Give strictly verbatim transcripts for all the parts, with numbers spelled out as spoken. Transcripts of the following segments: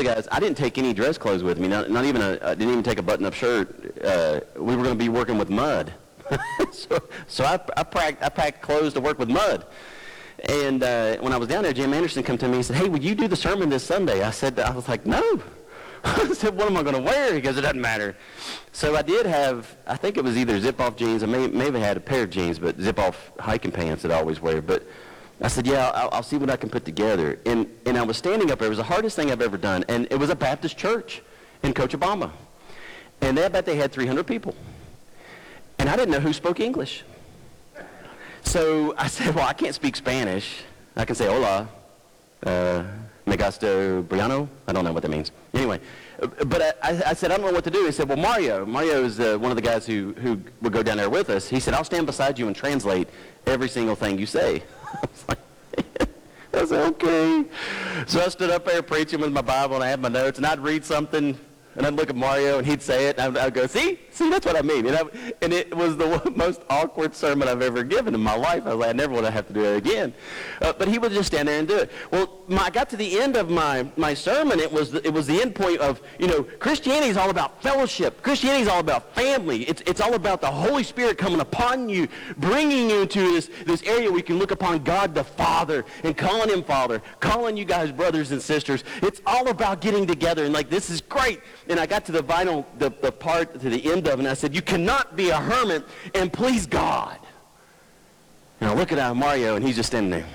the guys, I didn't take any dress clothes with me, not, not even a, I didn't even take a button-up shirt. Uh, we were going to be working with mud. so so I, I, packed, I packed clothes to work with mud. And uh, when I was down there, Jim Anderson come to me and said, hey, would you do the sermon this Sunday? I said, I was like, no. I said, what am I going to wear? He goes, it doesn't matter. So I did have, I think it was either zip-off jeans, I may, maybe had a pair of jeans, but zip-off hiking pants that I always wear. But I said, yeah, I'll, I'll see what I can put together. And, and I was standing up there. It was the hardest thing I've ever done. And it was a Baptist church in Cochabamba. And I bet they had three hundred people. And I didn't know who spoke English. So I said, well, I can't speak Spanish. I can say hola, uh, me gasto briano. I don't know what that means. Anyway, but I, I said, I don't know what to do. He said, well, Mario. Mario is uh, one of the guys who, who would go down there with us. He said, I'll stand beside you and translate every single thing you say. I was like, I said, okay. So I stood up there preaching with my Bible, and I had my notes, and I'd read something, and I'd look at Mario, and he'd say it, and I'd, I'd go, see? See, that's what I mean. And, I, and it was the most awkward sermon I've ever given in my life. I was like, I never want to have to do it again. Uh, but he would just stand there and do it. Well, my, I got to the end of my, my sermon. It was, the, it was the end point of, you know, Christianity is all about fellowship. Christianity is all about family. It's, it's all about the Holy Spirit coming upon you, bringing you into this, this area where you can look upon God the Father and calling him Father, calling you guys brothers and sisters. It's all about getting together, and like, this is great. And I got to the final, the, the part, to the end of it, and I said, you cannot be a hermit and please God. And I look at Mario, and he's just standing there.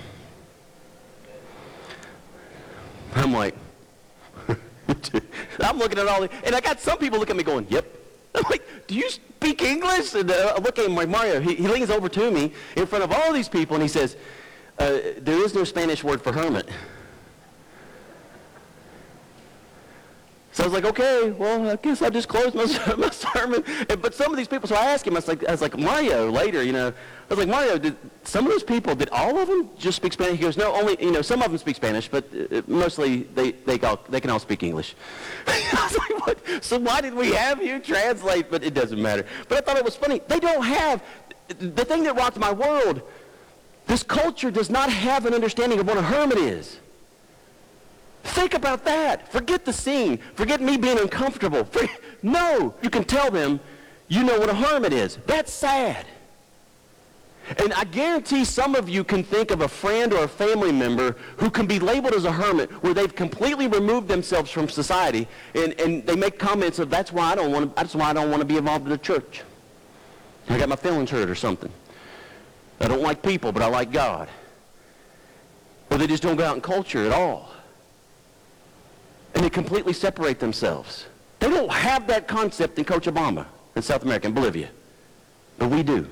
I'm like, I'm looking at all the, and I got some people looking at me going, yep. I'm like, do you speak English? And uh, I look at him like, Mario, he, he leans over to me in front of all these people, and he says, uh, there is no Spanish word for hermit. So I was like, okay, well, I guess I'll just close my, my sermon. And, but some of these people, so I asked him, I was, like, I was like, Mario, later, you know, I was like, Mario, did some of those people, did all of them just speak Spanish? He goes, no, only, you know, some of them speak Spanish, but uh, mostly they, they, all, they can all speak English. I was like, what? So why did we have you translate? But it doesn't matter. But I thought it was funny. They don't have, the thing that rocked my world, this culture does not have an understanding of what a hermit is. Think about that. Forget the scene. Forget me being uncomfortable. For, no, you can tell them you know what a hermit is. That's sad. And I guarantee some of you can think of a friend or a family member who can be labeled as a hermit, where they've completely removed themselves from society, and, and they make comments of, that's why I don't want to, that's why I don't want to be involved in the church. I got my feelings hurt or something. I don't like people, but I like God. Or they just don't go out in culture at all. And they completely separate themselves. They don't have that concept in Cochabamba, in South America, in Bolivia. But we do.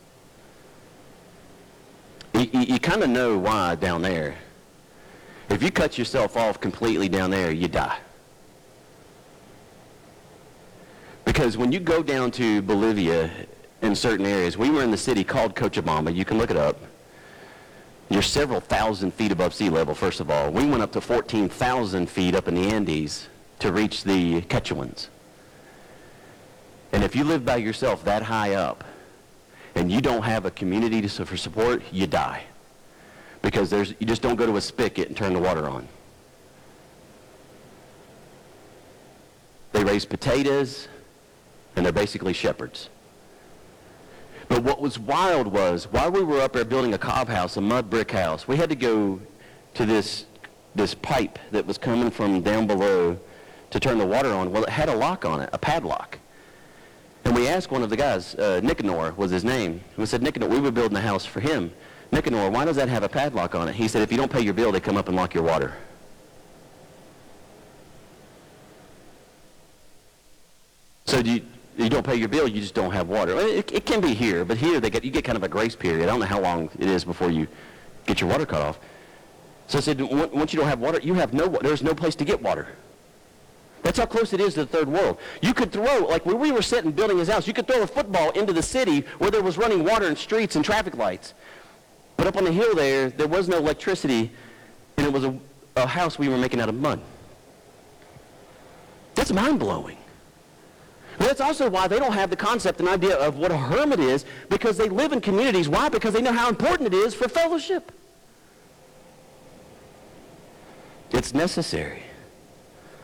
You, you, you kind of know why down there. If you cut yourself off completely down there, you die. Because when you go down to Bolivia in certain areas, we were in the city called Cochabamba. You can look it up. You're several thousand feet above sea level, first of all. We went up to fourteen thousand feet up in the Andes to reach the Quechuans. And if you live by yourself that high up, and you don't have a community to, for support, you die. Because there's, you just don't go to a spigot and turn the water on. They raise potatoes, and they're basically shepherds. But what was wild was, while we were up there building a cob house, a mud brick house, we had to go to this, this pipe that was coming from down below to turn the water on. Well, it had a lock on it, a padlock. And we asked one of the guys, uh, Nicanor was his name, and we said, Nicanor, we were building a house for him. Nicanor, why does that have a padlock on it? He said, if you don't pay your bill, they come up and lock your water. So do you... You don't pay your bill, you just don't have water. It, it can be here, but here they get, you get kind of a grace period. I don't know how long it is before you get your water cut off. So I said, once you don't have water, you have no, there's no place to get water. That's how close it is to the third world. You could throw, like where we were sitting building his house, you could throw a football into the city where there was running water and streets and traffic lights. But up on the hill there, there was no electricity, and it was a, a house we were making out of mud. That's mind-blowing. But that's also why they don't have the concept and idea of what a hermit is, because they live in communities. Why? Because they know how important it is for fellowship. It's necessary.